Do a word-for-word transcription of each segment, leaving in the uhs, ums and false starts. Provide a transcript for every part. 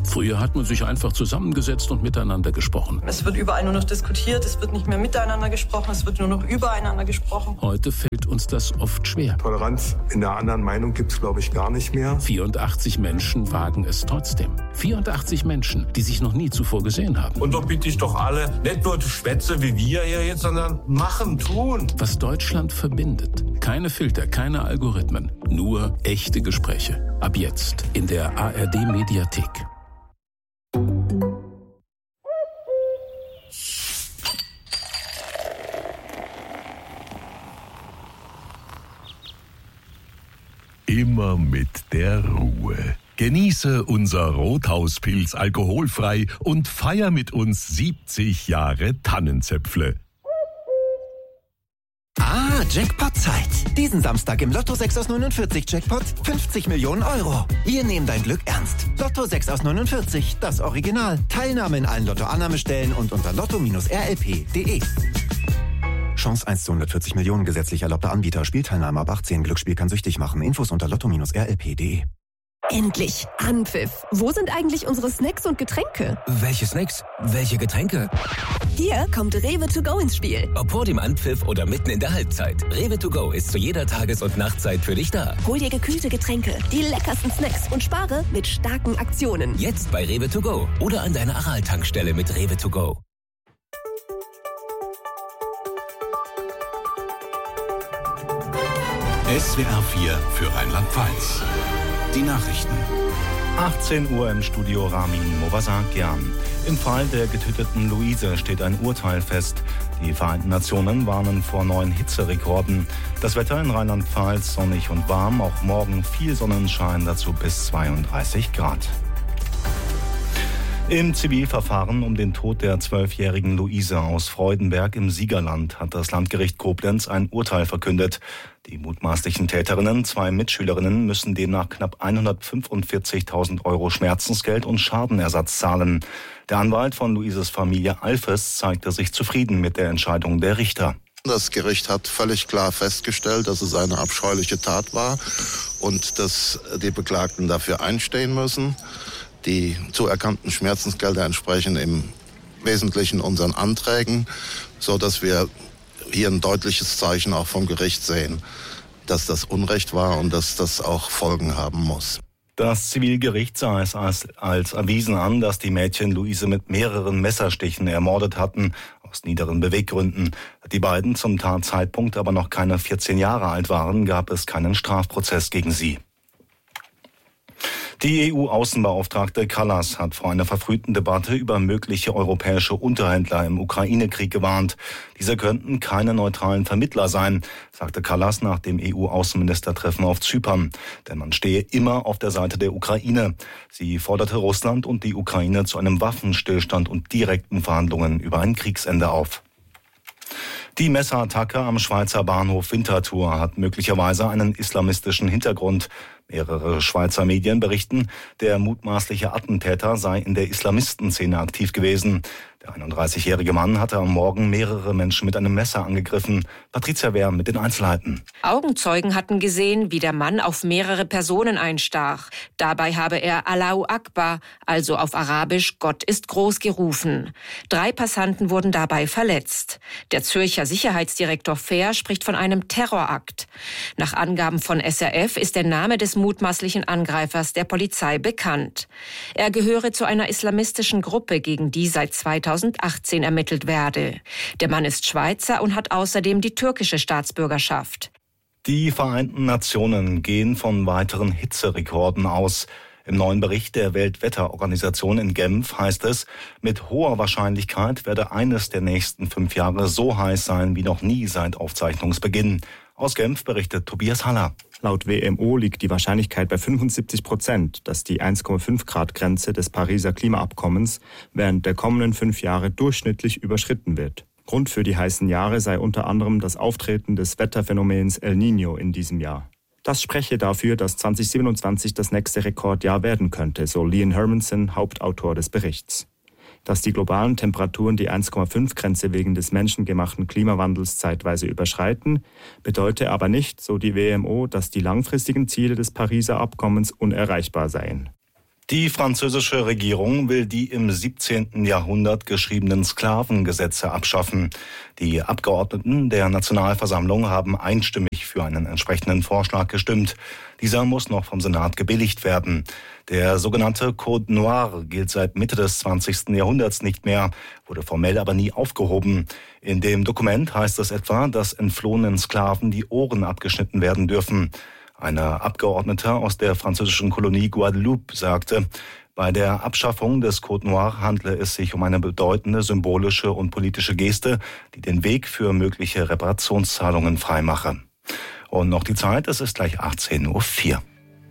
Früher hat man sich einfach zusammengesetzt und miteinander gesprochen. Es wird überall nur noch diskutiert, es wird nicht mehr miteinander gesprochen, es wird nur noch übereinander gesprochen. Heute fällt uns das oft schwer. Toleranz in der anderen Meinung gibt es, glaube ich, gar nicht mehr. vierundachtzig Menschen wagen es trotzdem. vierundachtzig Menschen, die sich noch nie zuvor gesehen haben. Und doch bitte ich doch alle, nicht nur Schwätze wie wir hier jetzt, sondern machen, tun. Was Deutschland verbindet. Keine Filter, keine Algorithmen. Nur echte Gespräche. Ab jetzt in der A R D-Mediathek. Immer mit der Ruhe. Genieße unser Rothauspilz alkoholfrei und feier mit uns siebzig Jahre Tannenzäpfle. Ah, Jackpot-Zeit. Diesen Samstag im Lotto sechs aus neunundvierzig Jackpot fünfzig Millionen Euro. Wir nehmen dein Glück ernst. Lotto sechs aus neunundvierzig, das Original. Teilnahme in allen Lotto-Annahmestellen und unter lotto Bindestrich r l p punkt d e. Chance eins zu hundertvierzig Millionen, gesetzlich erlaubter Anbieter. Spielteilnahme ab achtzehn. Glücksspiel kann süchtig machen. Infos unter lotto Bindestrich r l p punkt d e. Endlich! Anpfiff! Wo sind eigentlich unsere Snacks und Getränke? Welche Snacks? Welche Getränke? Hier kommt Rewe to go ins Spiel. Ob vor dem Anpfiff oder mitten in der Halbzeit. Rewe to go ist zu jeder Tages- und Nachtzeit für dich da. Hol dir gekühlte Getränke, die leckersten Snacks und spare mit starken Aktionen. Jetzt bei Rewe to go oder an deiner Aral-Tankstelle mit Rewe to go. S W R vier für Rheinland-Pfalz. Die Nachrichten. achtzehn Uhr im Studio Ramin Movasakian. Im Fall der getöteten Luise steht ein Urteil fest. Die Vereinten Nationen warnen vor neuen Hitzerekorden. Das Wetter in Rheinland-Pfalz sonnig und warm, auch morgen viel Sonnenschein, dazu bis zweiunddreißig Grad. Im Zivilverfahren um den Tod der zwölfjährigen Luise aus Freudenberg im Siegerland hat das Landgericht Koblenz ein Urteil verkündet. Die mutmaßlichen Täterinnen, zwei Mitschülerinnen, müssen demnach knapp hundertfünfundvierzigtausend Euro Schmerzensgeld und Schadenersatz zahlen. Der Anwalt von Luises Familie Alfes zeigte sich zufrieden mit der Entscheidung der Richter. Das Gericht hat völlig klar festgestellt, dass es eine abscheuliche Tat war und dass die Beklagten dafür einstehen müssen. Die zuerkannten Schmerzensgelder entsprechen im Wesentlichen unseren Anträgen, so dass wir hier ein deutliches Zeichen auch vom Gericht sehen, dass das Unrecht war und dass das auch Folgen haben muss. Das Zivilgericht sah es als, als erwiesen an, dass die Mädchen Luise mit mehreren Messerstichen ermordet hatten, aus niederen Beweggründen. Da die beiden zum Tatzeitpunkt aber noch keine vierzehn Jahre alt waren, gab es keinen Strafprozess gegen sie. Die E U-Außenbeauftragte Kallas hat vor einer verfrühten Debatte über mögliche europäische Unterhändler im Ukraine-Krieg gewarnt. Diese könnten keine neutralen Vermittler sein, sagte Kallas nach dem E U-Außenministertreffen auf Zypern. Denn man stehe immer auf der Seite der Ukraine. Sie forderte Russland und die Ukraine zu einem Waffenstillstand und direkten Verhandlungen über ein Kriegsende auf. Die Messerattacke am Schweizer Bahnhof Winterthur hat möglicherweise einen islamistischen Hintergrund. Mehrere Schweizer Medien berichten, der mutmaßliche Attentäter sei in der Islamistenszene aktiv gewesen. Der einunddreißigjährige Mann hatte am Morgen mehrere Menschen mit einem Messer angegriffen. Patricia Wehr mit den Einzelheiten. Augenzeugen hatten gesehen, wie der Mann auf mehrere Personen einstach. Dabei habe er Allahu Akbar, also auf Arabisch Gott ist groß, gerufen. Drei Passanten wurden dabei verletzt. Der Zürcher Sicherheitsdirektor Fehr spricht von einem Terrorakt. Nach Angaben von S R F ist der Name des mutmaßlichen Angreifers der Polizei bekannt. Er gehöre zu einer islamistischen Gruppe, gegen die seit zweitausendachtzehn ermittelt werde. Der Mann ist Schweizer und hat außerdem die türkische Staatsbürgerschaft. Die Vereinten Nationen gehen von weiteren Hitzerekorden aus. Im neuen Bericht der Weltwetterorganisation in Genf heißt es, mit hoher Wahrscheinlichkeit werde eines der nächsten fünf Jahre so heiß sein wie noch nie seit Aufzeichnungsbeginn. Aus Genf berichtet Tobias Haller. Laut W M O liegt die Wahrscheinlichkeit bei fünfundsiebzig Prozent, dass die eins Komma fünf Grad Grenze des Pariser Klimaabkommens während der kommenden fünf Jahre durchschnittlich überschritten wird. Grund für die heißen Jahre sei unter anderem das Auftreten des Wetterphänomens El Niño in diesem Jahr. Das spreche dafür, dass zweitausendsiebenundzwanzig das nächste Rekordjahr werden könnte, so Lian Hermanson, Hauptautor des Berichts. Dass die globalen Temperaturen die eins Komma fünf Grenze wegen des menschengemachten Klimawandels zeitweise überschreiten, bedeute aber nicht, so die W M O, dass die langfristigen Ziele des Pariser Abkommens unerreichbar seien. Die französische Regierung will die im siebzehnten Jahrhundert geschriebenen Sklavengesetze abschaffen. Die Abgeordneten der Nationalversammlung haben einstimmig für einen entsprechenden Vorschlag gestimmt. Dieser muss noch vom Senat gebilligt werden. Der sogenannte Code Noir gilt seit Mitte des zwanzigsten Jahrhunderts nicht mehr, wurde formell aber nie aufgehoben. In dem Dokument heißt es etwa, dass entflohenen Sklaven die Ohren abgeschnitten werden dürfen. Eine Abgeordnete aus der französischen Kolonie Guadeloupe sagte, bei der Abschaffung des Code Noir handle es sich um eine bedeutende symbolische und politische Geste, die den Weg für mögliche Reparationszahlungen freimache. Und noch die Zeit, es ist gleich achtzehn Uhr vier.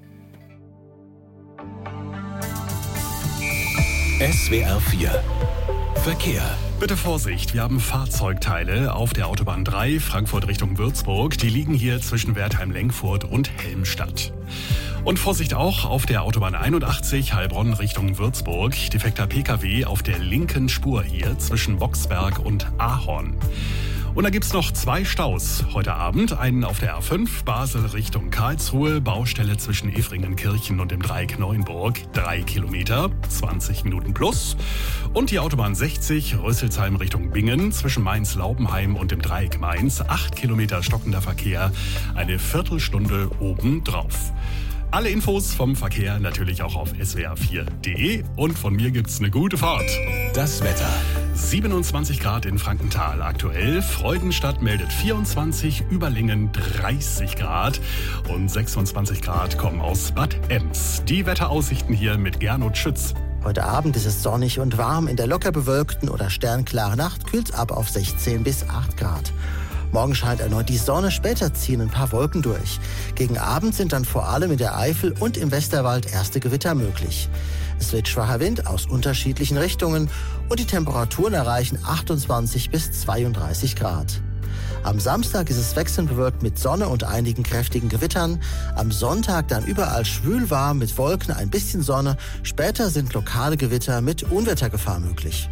S W R vier Verkehr. Bitte Vorsicht, wir haben Fahrzeugteile auf der Autobahn drei, Frankfurt Richtung Würzburg. Die liegen hier zwischen Wertheim-Lenkfurt und Helmstadt. Und Vorsicht auch auf der Autobahn einundachtzig, Heilbronn Richtung Würzburg. Defekter P K W auf der linken Spur hier zwischen Boxberg und Ahorn. Und da gibt's noch zwei Staus heute Abend. Einen auf der A fünf, Basel Richtung Karlsruhe, Baustelle zwischen Efringenkirchen und dem Dreieck Neuenburg, drei Kilometer, zwanzig Minuten plus. Und die Autobahn sechzig, Rüsselsheim Richtung Bingen, zwischen Mainz-Laubenheim und dem Dreieck Mainz, acht Kilometer stockender Verkehr, eine Viertelstunde obendrauf. Alle Infos vom Verkehr natürlich auch auf S W R vier Punkt de und von mir gibt's eine gute Fahrt. Das Wetter. siebenundzwanzig Grad in Frankenthal aktuell. Freudenstadt meldet vierundzwanzig, Überlingen dreißig Grad und sechsundzwanzig Grad kommen aus Bad Ems. Die Wetteraussichten hier mit Gernot Schütz. Heute Abend ist es sonnig und warm. In der locker bewölkten oder sternklaren Nacht kühlt's ab auf sechzehn bis acht Grad. Morgen scheint erneut die Sonne, später ziehen ein paar Wolken durch. Gegen Abend sind dann vor allem in der Eifel und im Westerwald erste Gewitter möglich. Es wird schwacher Wind aus unterschiedlichen Richtungen und die Temperaturen erreichen achtundzwanzig bis zweiunddreißig Grad. Am Samstag ist es wechselnd bewölkt mit Sonne und einigen kräftigen Gewittern. Am Sonntag dann überall schwül warm mit Wolken, ein bisschen Sonne. Später sind lokale Gewitter mit Unwettergefahr möglich.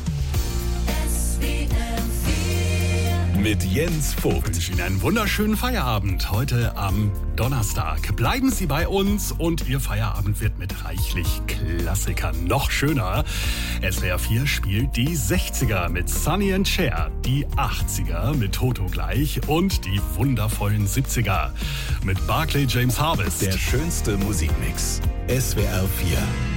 Mit Jens Vogt. Ich wünsche Ihnen einen wunderschönen Feierabend heute am Donnerstag. Bleiben Sie bei uns und Ihr Feierabend wird mit reichlich Klassikern noch schöner. S W R vier spielt die sechziger mit Sonny and Cher, die achtziger mit Toto gleich und die wundervollen siebziger mit Barclay James Harvest. Der schönste Musikmix. S W R vier.